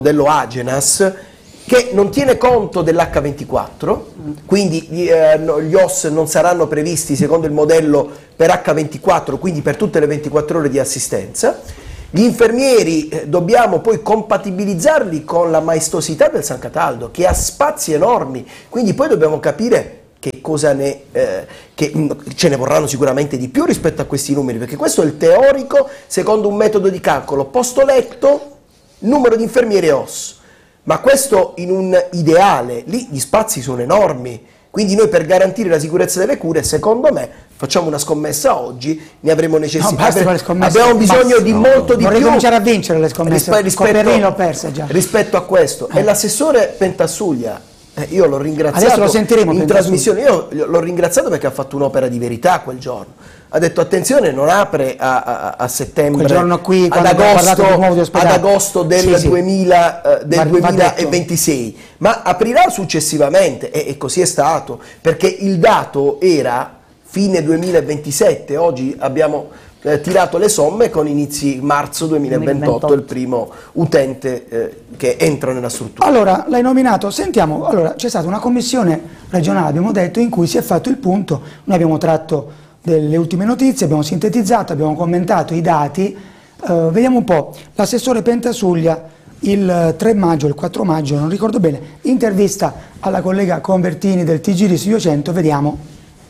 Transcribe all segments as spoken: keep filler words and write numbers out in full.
modello Agenas che non tiene conto dell'H ventiquattro, quindi eh, gli O S non saranno previsti secondo il modello per H ventiquattro, quindi per tutte le ventiquattro ore di assistenza. Gli infermieri eh, dobbiamo poi compatibilizzarli con la maestosità del San Cataldo, che ha spazi enormi, quindi poi dobbiamo capire che cosa ne, eh, che ce ne vorranno sicuramente di più rispetto a questi numeri, perché questo è il teorico secondo un metodo di calcolo, posto letto, numero di infermieri e O S. Ma questo in un ideale, lì gli spazi sono enormi, quindi noi per garantire la sicurezza delle cure, secondo me, facciamo una scommessa oggi, ne avremo necessità. No, basta con le scommesse, abbiamo bisogno basta, di no, molto di vorrei più. cominciare a vincere le scommesse, rispe rispetto, Copperini l'ho persa già. Rispetto a questo, eh. e l'assessore Pentasuglia, eh, io l'ho ringraziato. Adesso lo sentiremo in trasmissione, io l'ho ringraziato perché ha fatto un'opera di verità quel giorno. Ha detto attenzione, non apre a, a, a settembre, quel giorno qui, ad, agosto, di ad agosto del, sì, sì. duemila, eh, del va, duemilaventisei, ma aprirà successivamente, e, e così è stato, perché il dato era fine duemilaventisette, oggi abbiamo eh, tirato le somme con inizi marzo duemilaventotto, il primo utente eh, che entra nella struttura. Allora, l'hai nominato, sentiamo, allora c'è stata una commissione regionale, abbiamo detto, in cui si è fatto il punto, noi abbiamo tratto delle ultime notizie, abbiamo sintetizzato, abbiamo commentato i dati, uh, vediamo un po', l'assessore Pentasuglia il tre maggio, il quattro maggio, non ricordo bene, intervista alla collega Convertini del T G R Studio cento, vediamo.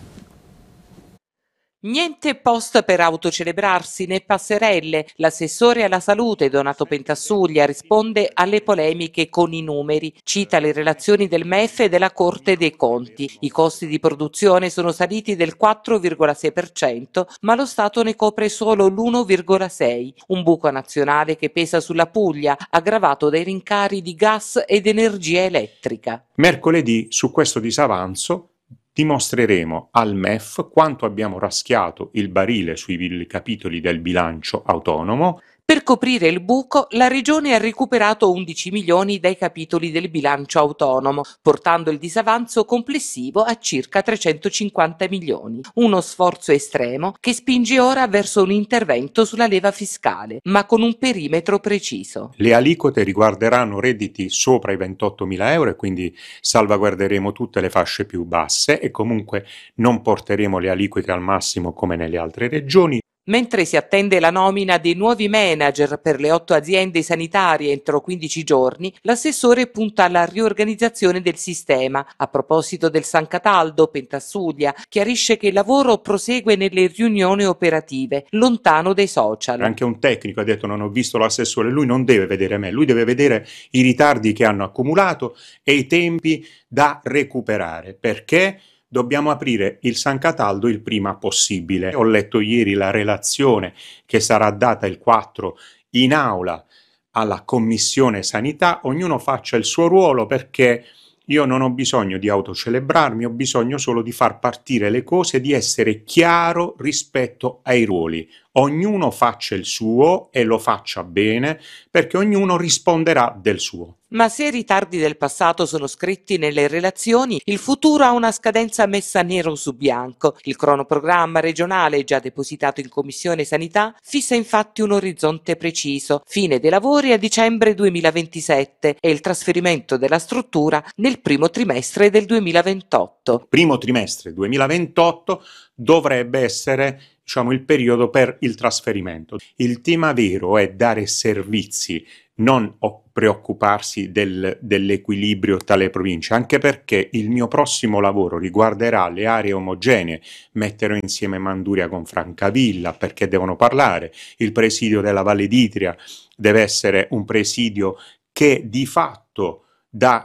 Niente post per autocelebrarsi né passerelle. L'assessore alla salute Donato Pentasuglia risponde alle polemiche con i numeri. Cita le relazioni del M E F e della Corte dei Conti. I costi di produzione sono saliti del quattro virgola sei per cento, ma lo Stato ne copre solo l'uno virgola sei per cento. Un buco nazionale che pesa sulla Puglia, aggravato dai rincari di gas ed energia elettrica. Mercoledì, su questo disavanzo, dimostreremo al M E F quanto abbiamo raschiato il barile sui capitoli del bilancio autonomo. Per coprire il buco, la Regione ha recuperato undici milioni dai capitoli del bilancio autonomo, portando il disavanzo complessivo a circa trecentocinquanta milioni. Uno sforzo estremo che spinge ora verso un intervento sulla leva fiscale, ma con un perimetro preciso. Le aliquote riguarderanno redditi sopra i ventottomila euro e quindi salvaguarderemo tutte le fasce più basse e comunque non porteremo le aliquote al massimo come nelle altre regioni. Mentre si attende la nomina dei nuovi manager per le otto aziende sanitarie entro quindici giorni, l'assessore punta alla riorganizzazione del sistema. A proposito del San Cataldo, Pentasuglia chiarisce che il lavoro prosegue nelle riunioni operative, lontano dai social. Anche un tecnico ha detto non ho visto l'assessore, lui non deve vedere me, lui deve vedere i ritardi che hanno accumulato e i tempi da recuperare, perché dobbiamo aprire il San Cataldo il prima possibile. Ho letto ieri la relazione che sarà data il quattro in aula alla Commissione Sanità, ognuno faccia il suo ruolo perché io non ho bisogno di autocelebrarmi, ho bisogno solo di far partire le cose, di essere chiaro rispetto ai ruoli. Ognuno faccia il suo e lo faccia bene perché ognuno risponderà del suo. Ma se i ritardi del passato sono scritti nelle relazioni, il futuro ha una scadenza messa nero su bianco. Il cronoprogramma regionale, già depositato in Commissione Sanità, fissa infatti un orizzonte preciso, fine dei lavori a dicembre duemilaventisette e il trasferimento della struttura nel primo trimestre del duemilaventotto. Primo trimestre duemilaventotto dovrebbe essere, diciamo, il periodo per il trasferimento. Il tema vero è dare servizi, non preoccuparsi del, dell'equilibrio tra le province, anche perché il mio prossimo lavoro riguarderà le aree omogenee, metterò insieme Manduria con Francavilla perché devono parlare, il presidio della Valle d'Itria deve essere un presidio che di fatto dà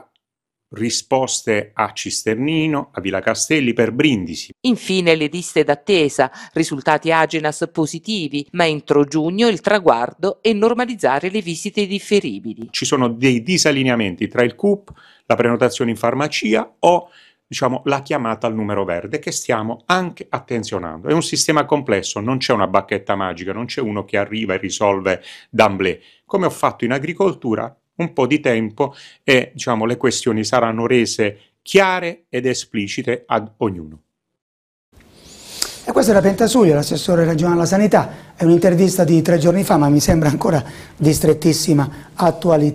risposte a Cisternino, a Villa Castelli, per Brindisi. Infine le liste d'attesa, risultati Agenas positivi, ma entro giugno il traguardo è normalizzare le visite differibili. Ci sono dei disallineamenti tra il C U P, la prenotazione in farmacia o diciamo la chiamata al numero verde che stiamo anche attenzionando. È un sistema complesso, non c'è una bacchetta magica, non c'è uno che arriva e risolve d'amblè. Come ho fatto in agricoltura, un po' di tempo e diciamo le questioni saranno rese chiare ed esplicite ad ognuno. E questo era Pentasuglia, l'assessore regionale alla sanità, è un'intervista di tre giorni fa ma mi sembra ancora di strettissima attualità.